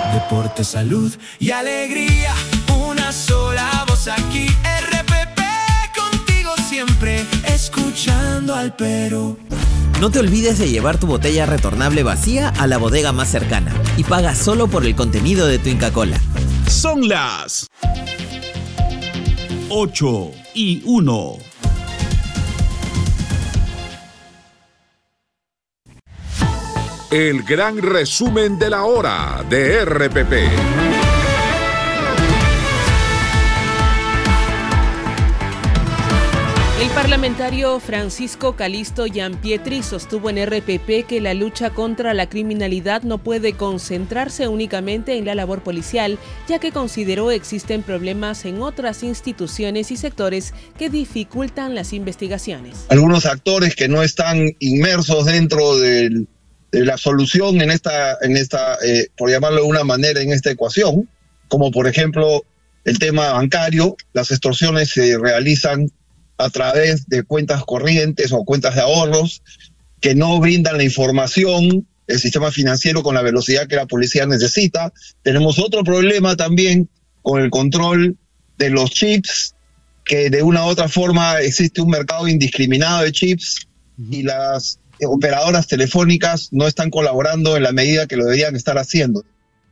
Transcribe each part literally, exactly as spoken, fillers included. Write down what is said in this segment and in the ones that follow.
Deporte, salud y alegría, una sola voz aquí. R P P, contigo siempre, escuchando al Perú. No te olvides de llevar tu botella retornable vacía a la bodega más cercana y paga solo por el contenido de tu Inca Kola. Son las ocho y uno. El gran resumen de la hora de R P P. El parlamentario Francisco Calisto Gianpietri sostuvo en R P P que la lucha contra la criminalidad no puede concentrarse únicamente en la labor policial, ya que consideró existen problemas en otras instituciones y sectores que dificultan las investigaciones. Algunos actores que no están inmersos dentro del, de la solución en esta, en esta eh, por llamarlo de una manera, en esta ecuación, como por ejemplo el tema bancario. Las extorsiones se realizan a través de cuentas corrientes o cuentas de ahorros que no brindan la información, el sistema financiero con la velocidad que la policía necesita. Tenemos otro problema también con el control de los chips, que de una u otra forma existe un mercado indiscriminado de chips y las operadoras telefónicas no están colaborando en la medida que lo deberían estar haciendo.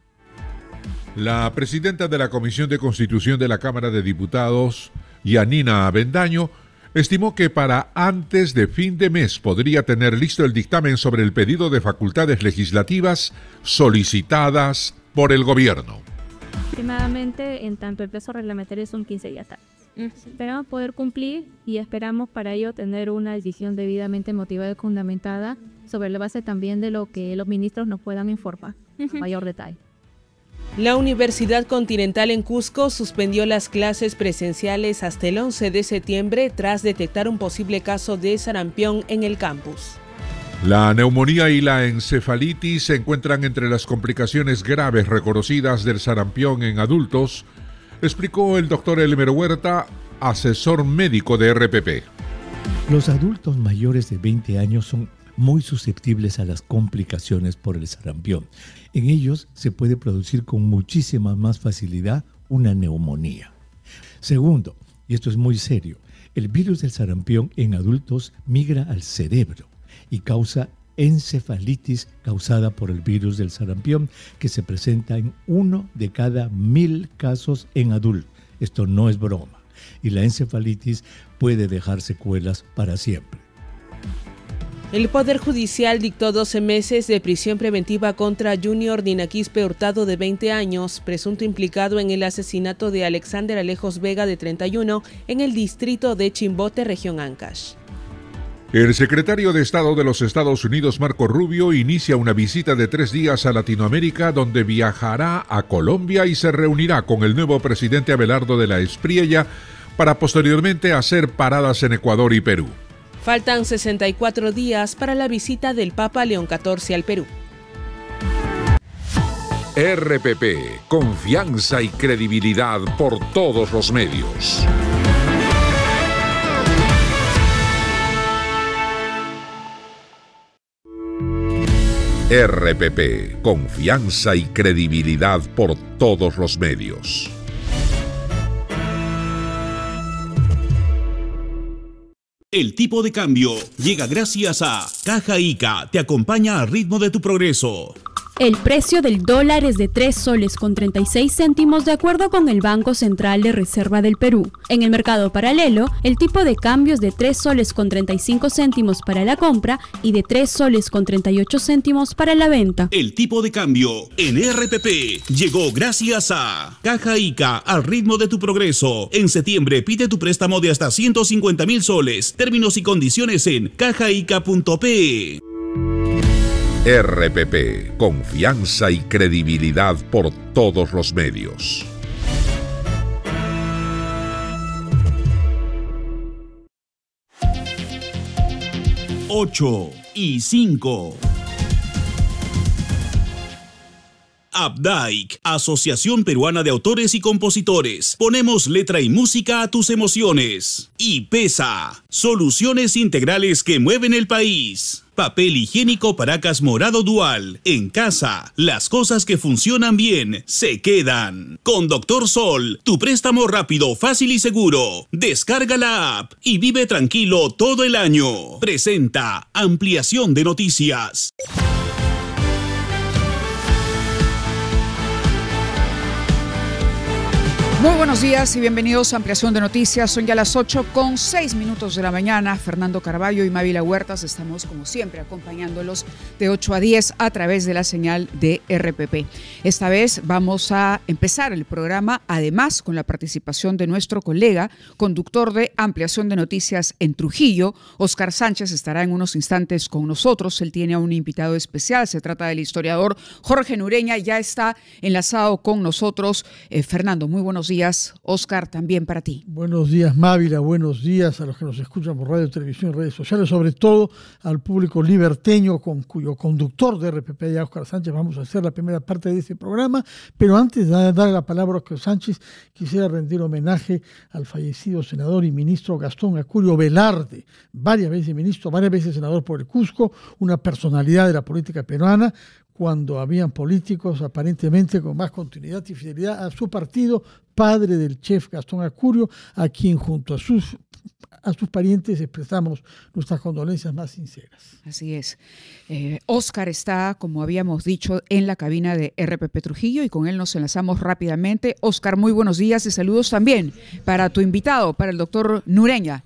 La presidenta de la Comisión de Constitución de la Cámara de Diputados, Yanina Avendaño, estimó que para antes de fin de mes podría tener listo el dictamen sobre el pedido de facultades legislativas solicitadas por el gobierno. Estimadamente, en tanto el plazo reglamentario son quince días tarde. Esperamos poder cumplir y esperamos para ello tener una decisión debidamente motivada y fundamentada sobre la base también de lo que los ministros nos puedan informar en mayor detalle. La Universidad Continental en Cusco suspendió las clases presenciales hasta el once de septiembre tras detectar un posible caso de sarampión en el campus. La neumonía y la encefalitis se encuentran entre las complicaciones graves reconocidas del sarampión en adultos, explicó el doctor Elmer Huerta, asesor médico de R P P. Los adultos mayores de veinte años son muy susceptibles a las complicaciones por el sarampión. En ellos se puede producir con muchísima más facilidad una neumonía. Segundo, y esto es muy serio, el virus del sarampión en adultos migra al cerebro y causa encefalitis causada por el virus del sarampión, que se presenta en uno de cada mil casos en adultos. Esto no es broma. Y la encefalitis puede dejar secuelas para siempre. El Poder Judicial dictó doce meses de prisión preventiva contra Junior Dinaquispe Hurtado, de veinte años, presunto implicado en el asesinato de Alexander Alejos Vega, de treinta y uno, en el distrito de Chimbote, región Ancash. El secretario de Estado de los Estados Unidos, Marco Rubio, inicia una visita de tres días a Latinoamérica, donde viajará a Colombia y se reunirá con el nuevo presidente Abelardo de la Espriella para posteriormente hacer paradas en Ecuador y Perú. Faltan sesenta y cuatro días para la visita del Papa León catorce al Perú. R P P, confianza y credibilidad por todos los medios. R P P, confianza y credibilidad por todos los medios. El tipo de cambio llega gracias a Caja Ica, te acompaña al ritmo de tu progreso. El precio del dólar es de tres soles con treinta y seis céntimos de acuerdo con el Banco Central de Reserva del Perú. En el mercado paralelo, el tipo de cambio es de tres soles con treinta y cinco céntimos para la compra y de tres soles con treinta y ocho céntimos para la venta. El tipo de cambio en R P P llegó gracias a Caja Ica, al ritmo de tu progreso. En septiembre pide tu préstamo de hasta ciento cincuenta mil soles. Términos y condiciones en cajaica punto pe. R P P, confianza y credibilidad por todos los medios. ocho y cinco. Updike, Asociación Peruana de Autores y Compositores. Ponemos letra y música a tus emociones. Y Pesa, soluciones integrales que mueven el país. Papel higiénico Paracas Morado Dual. En casa, las cosas que funcionan bien se quedan. Con Doctor Sol, tu préstamo rápido, fácil y seguro. Descarga la app y vive tranquilo todo el año. Presenta Ampliación de Noticias. Muy buenos días y bienvenidos a Ampliación de Noticias. Son ya las ocho con seis minutos de la mañana. Fernando Carballo y Mávila Huertas estamos, como siempre, acompañándolos de ocho a diez a través de la señal de R P P. Esta vez vamos a empezar el programa, además, con la participación de nuestro colega, conductor de Ampliación de Noticias en Trujillo. Oscar Sánchez estará en unos instantes con nosotros. Él tiene a un invitado especial. Se trata del historiador Jorge Nureña. Ya está enlazado con nosotros. Eh, Fernando, muy buenos días. Oscar, también para ti. Buenos días, Mávila. Buenos días a los que nos escuchan por radio, televisión y redes sociales, sobre todo al público liberteño con cuyo conductor de R P P, ya Oscar Sánchez, vamos a hacer la primera parte de este programa. Pero antes de dar la palabra a Oscar Sánchez, quisiera rendir homenaje al fallecido senador y ministro Gastón Acurio Velarde, varias veces ministro, varias veces senador por el Cusco, una personalidad de la política peruana, cuando habían políticos aparentemente con más continuidad y fidelidad a su partido, padre del chef Gastón Acurio, a quien junto a sus, a sus parientes expresamos nuestras condolencias más sinceras. Así es. Eh, Oscar está, como habíamos dicho, en la cabina de R P P Trujillo y con él nos enlazamos rápidamente. Oscar, muy buenos días y saludos también para tu invitado, para el doctor Nureña.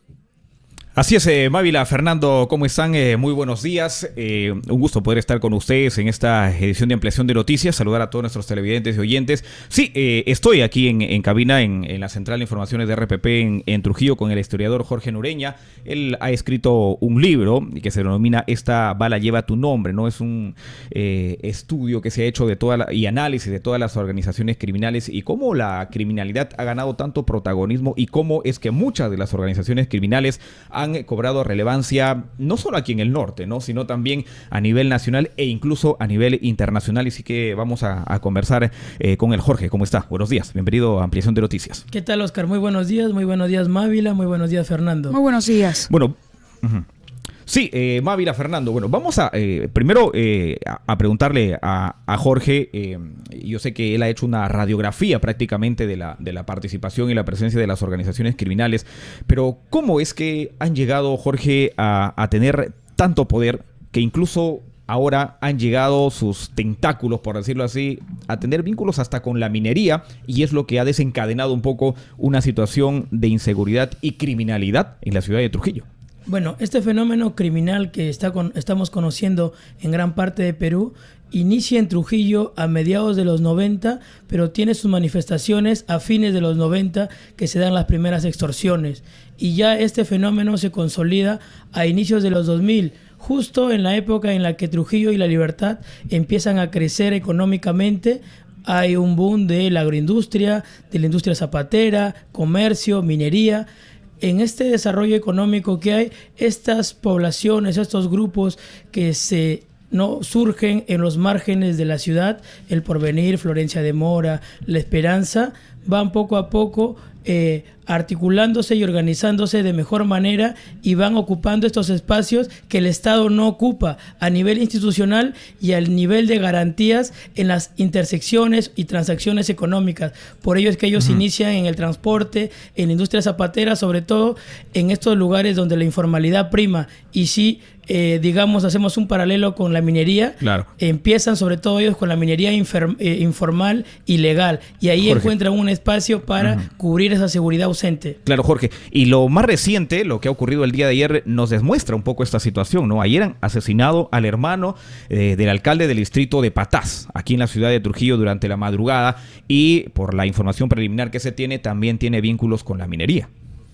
Así es, eh, Mávila, Fernando, ¿cómo están? Eh, muy buenos días. Eh, un gusto poder estar con ustedes en esta edición de Ampliación de Noticias. Saludar a todos nuestros televidentes y oyentes. Sí, eh, estoy aquí en, en cabina, en, en la Central de Informaciones de R P P en, en Trujillo con el historiador Jorge Nureña. Él ha escrito un libro que se denomina Esta bala lleva tu nombre, ¿no? Es un eh, estudio que se ha hecho de toda la, y análisis de todas las organizaciones criminales y cómo la criminalidad ha ganado tanto protagonismo y cómo es que muchas de las organizaciones criminales han han cobrado relevancia no solo aquí en el norte, ¿no?, sino también a nivel nacional e incluso a nivel internacional. Y sí que vamos a, a conversar eh, con el Jorge. ¿Cómo está? Buenos días. Bienvenido a Ampliación de Noticias. ¿Qué tal, Oscar? Muy buenos días. Muy buenos días, Mávila. Muy buenos días, Fernando. Muy buenos días. Bueno... Uh-huh. Sí, eh, Mávila, Fernando. Bueno, vamos a eh, primero eh, a, a preguntarle a, a Jorge. Eh, yo sé que él ha hecho una radiografía prácticamente de la, de la participación y la presencia de las organizaciones criminales, pero ¿cómo es que han llegado, Jorge, a, a tener tanto poder que incluso ahora han llegado sus tentáculos, por decirlo así, a tener vínculos hasta con la minería, y es lo que ha desencadenado un poco una situación de inseguridad y criminalidad en la ciudad de Trujillo? Bueno, este fenómeno criminal que está con, estamos conociendo en gran parte de Perú inicia en Trujillo a mediados de los noventa, pero tiene sus manifestaciones a fines de los noventa, que se dan las primeras extorsiones. Y ya este fenómeno se consolida a inicios de los dos mil, justo en la época en la que Trujillo y La Libertad empiezan a crecer económicamente. Hay un boom de la agroindustria, de la industria zapatera, comercio, minería. En este desarrollo económico que hay, estas poblaciones, estos grupos que se no surgen en los márgenes de la ciudad, El Porvenir, Florencia de Mora, La Esperanza, van poco a poco eh, articulándose y organizándose de mejor manera y van ocupando estos espacios que el Estado no ocupa a nivel institucional y al nivel de garantías en las intersecciones y transacciones económicas. Por ello es que ellos uh-huh. inician en el transporte, en la industria zapatera, sobre todo en estos lugares donde la informalidad prima. Y si, eh, digamos, hacemos un paralelo con la minería, claro. empiezan sobre todo ellos con la minería infer- eh, informal y legal. Y ahí Jorge. encuentran un espacio para uh-huh. cubrir esa seguridad ausente. Claro, Jorge. Y lo más reciente, lo que ha ocurrido el día de ayer, nos demuestra un poco esta situación, ¿no? Ayer han asesinado al hermano eh, del alcalde del distrito de Patás, aquí en la ciudad de Trujillo, durante la madrugada, y por la información preliminar que se tiene, también tiene vínculos con la minería.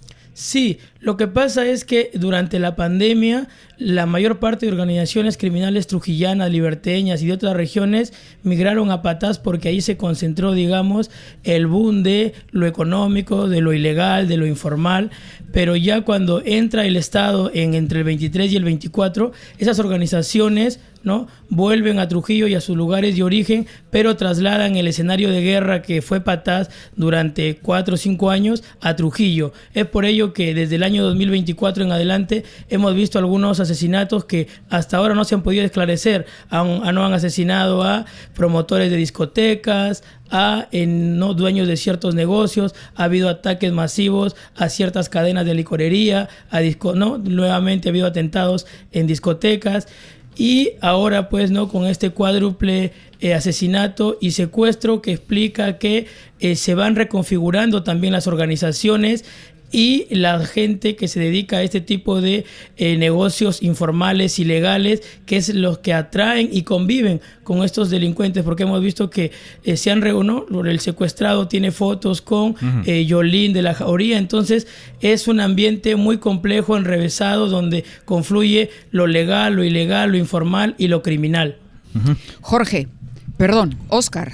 Sí, lo que pasa es que durante la pandemia la mayor parte de organizaciones criminales trujillanas, liberteñas y de otras regiones migraron a Patás porque ahí se concentró, digamos, el boom de lo económico, de lo ilegal, de lo informal, pero ya cuando entra el Estado en entre el veintitrés y el veinticuatro, esas organizaciones ¿no? Vuelven a Trujillo y a sus lugares de origen, pero trasladan el escenario de guerra que fue Patás durante cuatro o cinco años a Trujillo. Es por ello que desde el año dos mil veinticuatro en adelante hemos visto algunos asesinatos que hasta ahora no se han podido esclarecer. Han, no han asesinado a promotores de discotecas, a en, no dueños de ciertos negocios, ha habido ataques masivos a ciertas cadenas de licorería, a disco, no, nuevamente ha habido atentados en discotecas. Y ahora pues no con este cuádruple eh, asesinato y secuestro que explica que eh, se van reconfigurando también las organizaciones y la gente que se dedica a este tipo de eh, negocios informales, ilegales, que es los que atraen y conviven con estos delincuentes, porque hemos visto que eh, se han reunido, el secuestrado tiene fotos con uh-huh. eh, Yolín de la Jauría, entonces es un ambiente muy complejo, enrevesado, donde confluye lo legal, lo ilegal, lo informal y lo criminal. Uh-huh. Jorge, perdón, Oscar.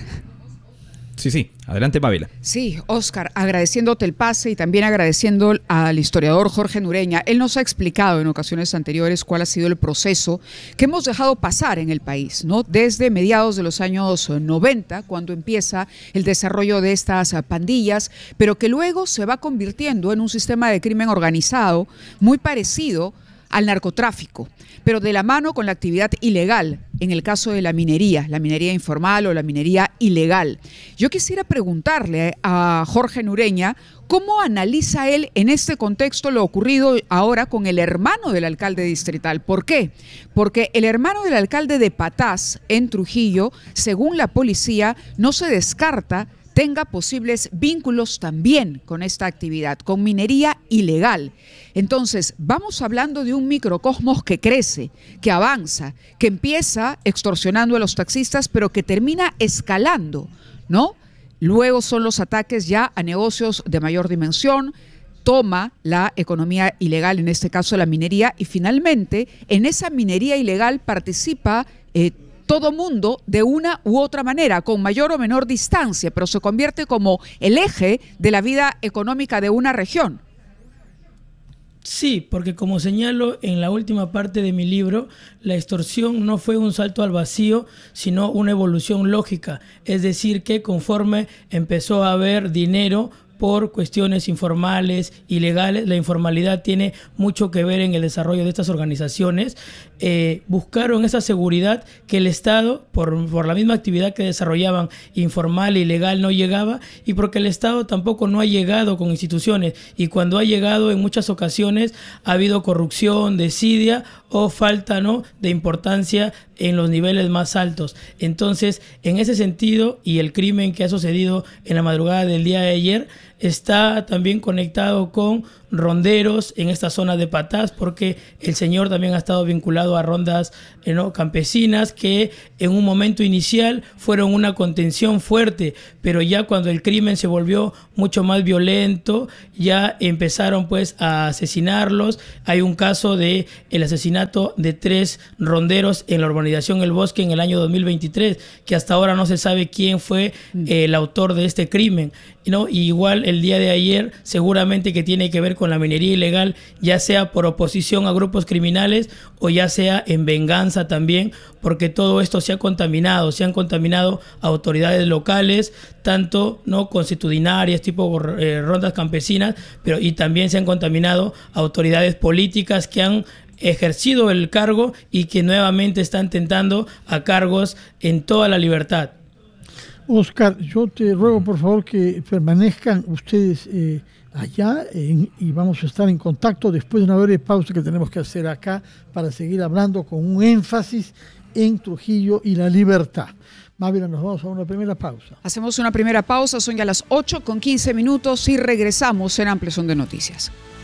Sí, sí. Adelante, Mávila. Sí, Oscar, agradeciéndote el pase y también agradeciendo al historiador Jorge Nureña. Él nos ha explicado en ocasiones anteriores cuál ha sido el proceso que hemos dejado pasar en el país, ¿no? Desde mediados de los años noventa, cuando empieza el desarrollo de estas pandillas, pero que luego se va convirtiendo en un sistema de crimen organizado muy parecido al narcotráfico, pero de la mano con la actividad ilegal, en el caso de la minería, la minería informal o la minería ilegal. Yo quisiera preguntarle a Jorge Nureña cómo analiza él en este contexto lo ocurrido ahora con el hermano del alcalde distrital. ¿Por qué? Porque el hermano del alcalde de Patás, en Trujillo, según la policía, no se descarta tenga posibles vínculos también con esta actividad, con minería ilegal. Entonces, vamos hablando de un microcosmos que crece, que avanza, que empieza extorsionando a los taxistas, pero que termina escalando, ¿no? Luego son los ataques ya a negocios de mayor dimensión, toma la economía ilegal, en este caso la minería, y finalmente en esa minería ilegal participa eh, todo mundo de una u otra manera, con mayor o menor distancia, pero se convierte como el eje de la vida económica de una región. Sí, porque como señalo en la última parte de mi libro, la extorsión no fue un salto al vacío, sino una evolución lógica. Es decir, que conforme empezó a haber dinero por cuestiones informales, ilegales, la informalidad tiene mucho que ver en el desarrollo de estas organizaciones. Eh, buscaron esa seguridad que el Estado, por, por la misma actividad que desarrollaban, informal e ilegal, no llegaba, y porque el Estado tampoco no ha llegado con instituciones, y cuando ha llegado en muchas ocasiones ha habido corrupción, desidia o falta, ¿no?, de importancia en los niveles más altos. Entonces, en ese sentido, y el crimen que ha sucedido en la madrugada del día de ayer está también conectado con ronderos en esta zona de Patás, porque el señor también ha estado vinculado a rondas eh, ¿no? campesinas que en un momento inicial fueron una contención fuerte, pero ya cuando el crimen se volvió mucho más violento, ya empezaron pues a asesinarlos. Hay un caso de el asesinato de tres ronderos en la urbanización El Bosque en el año dos mil veintitrés, que hasta ahora no se sabe quién fue eh, el autor de este crimen, ¿no? Y igual el día de ayer seguramente que tiene que ver con la minería ilegal, ya sea por oposición a grupos criminales o ya sea en venganza también, porque todo esto se ha contaminado, se han contaminado autoridades locales, tanto no constitucionarias, tipo eh, rondas campesinas, pero y también se han contaminado autoridades políticas que han ejercido el cargo y que nuevamente están tentando a cargos en toda la libertad. Oscar, yo te ruego por favor que permanezcan ustedes eh, allá en, y vamos a estar en contacto después de una breve pausa que tenemos que hacer acá para seguir hablando con un énfasis en Trujillo y la libertad. Mávila, nos vamos a una primera pausa. Hacemos una primera pausa, son ya las ocho con quince minutos y regresamos en Ampliación de Noticias.